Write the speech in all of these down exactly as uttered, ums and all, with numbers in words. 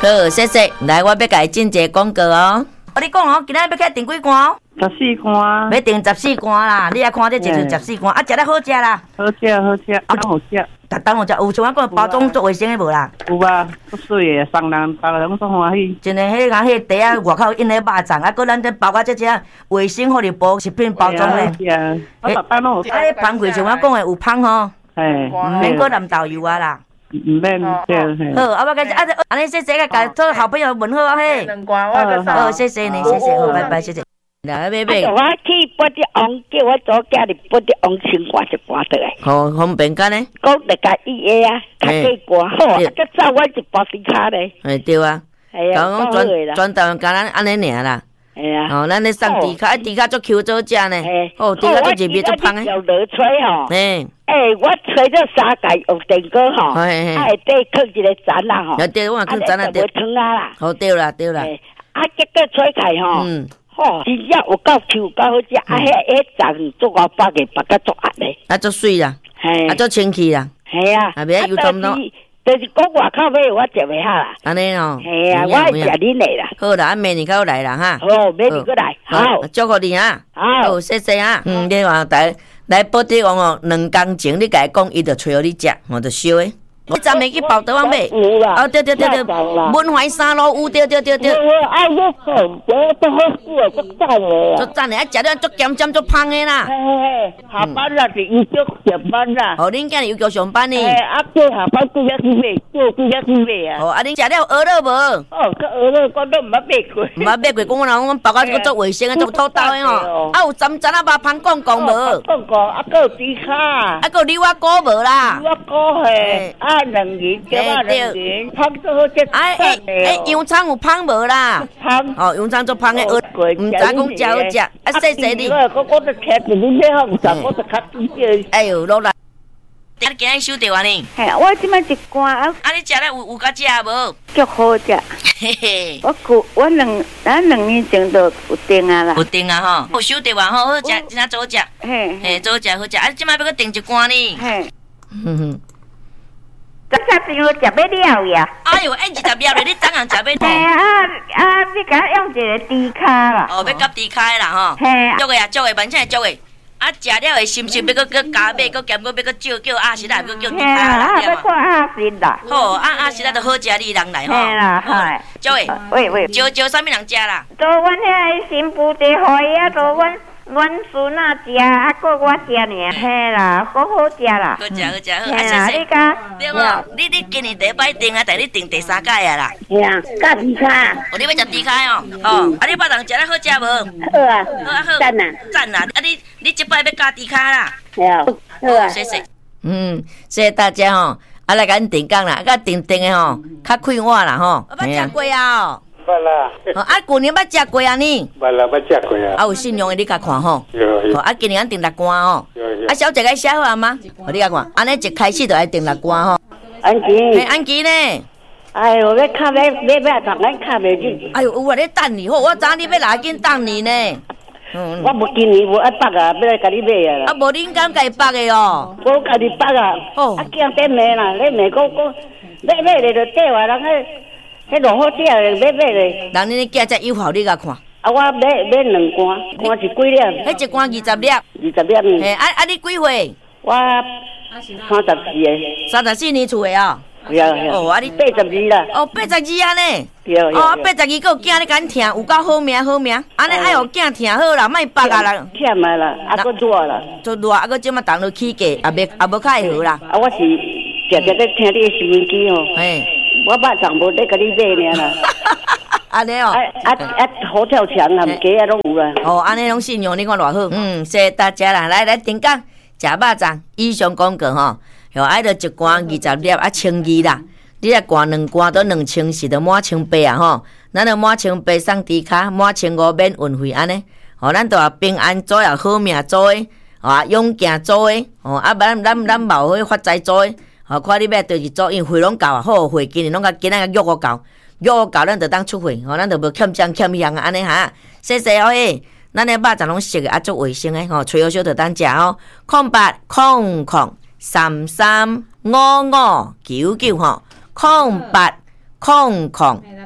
好，谢谢。来，我要甲你进一个广告哦。我你讲哦，今仔要开订几罐哦？ 十四罐。 要订十四罐啦！你来看这一顿十四罐，啊，食得好食啦。 好食好食，啊好食。 逐当有食，有像我讲包装做卫生的无啦？ 有啊，足水的，送人别人足欢喜。 真诶，迄个迄个茶啊，外口印迄肉粽，啊，搁咱这包啊这只卫生福利部食品包装咧。 是啊，我逐摆拢有。 啊，迄芳贵像我讲的有芳吼， 嘿， 毋免搁淋豆油啊啦。 唔免对嘿。 好，啊，我甲啊，安尼谢谢个甲做好朋友问好啊嘿。好，谢谢你，谢谢，好，拜拜，谢谢。来，买买。 我去拔啲王，叫我左家里拔啲王青瓜就拔倒来。 好，方便干呢？ 讲就甲伊个啊，甲几瓜好，啊，再走我就拔其他咧。 哎，对啊。 系啊， 讲专专台湾干咱安尼尔啦。 系啊。 哦，咱咧送猪卡，猪卡足 Q 做食呢。哦，猪卡足入味足香诶。 有热吹吼。 嘿。 诶，我吹咗三界用电锅吼，啊，下底放一个盏啦吼。 啊对，我放盏啊对。 无汤啊啦。 好对啦，对啦。 啊，结果吹开吼。嗯。吼，真正有够 Q， 够好食，啊，迄迄盏做五百个，拔甲足压咧。 啊，足水啦， 嘿， 啊，足清气啦。 系啊， 啊，袂有淡咯。 就是讲外口买我食袂下啦。 安尼哦。 系啊，我爱食恁的啦。 好啦，啊，明年够来啦哈。 好，明年过来。好， 祝福你啊。好，谢谢啊。嗯，你话来来报地王哦，两工前你甲伊讲，伊就找互你食，我就烧诶。你昨暝去报德王买？ 有啦。 哦，对对对对，文怀三路有对对对对。 我爱你好，我都好煮啊，足赞诶。 足赞诶，啊，食了足咸咸足芳诶啦。 嘿嘿，下班啦，是预祝上班啦。 哦，恁今日又叫上班呢？ 诶，啊，叫下班几日去买？叫几日去买啊？ 哦，啊，恁食了鹅肉无？ 哦，个鹅肉我都毋捌买过。 毋捌买过，讲我人讲包啊个做卫生诶，做土豆诶吼。啊，有针针啊，肉芳公公无？ 公公，啊，个有猪卡。 啊，个有牛蛙膏无啦？ 牛蛙膏嘿，啊，两元，叫啊两元，芳做好食。 哎哎哎，洋葱有芳无啦？ 芳。 哦，洋葱做芳诶，毋知讲食好食。啊，谢谢你。 我我都听住你这好，我都较注意。 哎呦，落来。啊，今日收着啊你？ 嘿，我即摆一罐啊。 啊，你食了有有甲食无？ 足好食。 嘿嘿。 我古我两咱两年前就有订啊啦。 有订啊吼，有收着啊吼，好食，真啊做食。 嘿。嘿， 做食好食。啊，即摆要搁订一罐呢。 嘿。 哼哼。 这下真有食要了呀！ 哎呦，哎，二十粒咧，你怎样食要到？ 嘿啊啊！你甲用一个猪卡啦。 哦，要夹猪卡啦吼。 嘿啊。 足个啊，足个，完全系足个。啊，食了会心心，要搁搁加买，搁咸，搁要搁叫叫阿实来，搁叫猪卡啦。 嘿啊，要看阿实啦。 好，啊阿实来就好食，你人来吼。 嘿啦，嘿。 足个。 喂喂。 招招啥物人食啦？ 做阮遐个新妇地互伊啊，做阮。阮孙仔食，啊，搁我食呢，嘿啦，好好食啦， 好食好食好， 嘿啦，你讲， 对无？你你今年第一摆订啊，但你订第三届啊啦。 是啊，甲猪卡。 哦，你要食猪卡哦，哦，啊，你巴人食了好食无？ 好啊， 好啊好， 赞啊， 赞啊！啊，你你这摆要加猪卡啦？ 对啊，好啊， 谢谢。嗯，谢谢大家吼，啊来甲恁订讲啦，甲订订的吼，较快活啦吼。我捌食过啊。 捌啦。 啊，旧年捌食过啊你？ 捌啦，捌食过啊。 啊，有信用的你甲看吼。 有有。 啊，今年咱订六罐吼。 有有。 啊，小姐该写好啊吗？我你甲看，安尼一开始就爱订六罐吼。 安琪。 嘿，安琪呢？ 哎呦，要卡要要要同咱卡袂进。 哎呦，有啊，咧等你好，我知你要来紧等你呢。 嗯。我无今年无爱绑啊，要来甲你买啊啦。 啊，无恁敢家绑的哦。 我家己绑啊。哦。啊，惊得买啦，咧买讲讲，买买咧就缀话人迄。迄落好食咧，买买咧。 人恁囝才有效，你甲看。 啊，我买买两罐，罐是几粒？ 迄一罐二十粒。二十粒。 嘿，啊啊，你几岁？ 我三十四个。 三十四年厝的哦。 对啊。哦，啊，你八十二啦。 哦，八十二安尼。 对啊。 哦，八十二个有囝你敢听，有够好命好命。安尼爱互囝听好啦，莫绑啊啦。 忝啊啦，啊搁热啦。 做热，啊搁即马冻落起价，也袂也无较会好啦。 啊，我是常常咧听你的收音机哦。嘿。我肉粽无咧甲你买尔啦。 安尼哦。 啊啊啊！好跳墙啊，鸡啊拢有啦。 哦，安尼拢信用，你看偌好。嗯，谢谢大家啦，来来顶讲食肉粽，以上广告吼，有爱着一罐二十粒啊，千二啦。你来灌两罐都两千四，就满千八啊吼。咱就满千八送猪卡，满千五免运费安尼。哦，咱都啊平安做也好命做诶，啊勇健做诶，哦啊咱咱咱冇好发财做诶。哦，看你要倒去做，因为费拢够啊，好费今年拢甲今仔约我够，约我够，咱就当出费，哦，咱就无欠账欠样啊，安尼哈，谢谢哦诶，咱诶肉粽拢熟诶，啊足卫生诶，吼，吹好少就当食哦，空八空空三三五五九九吼，空八空空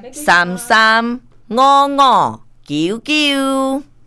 三三五五九九。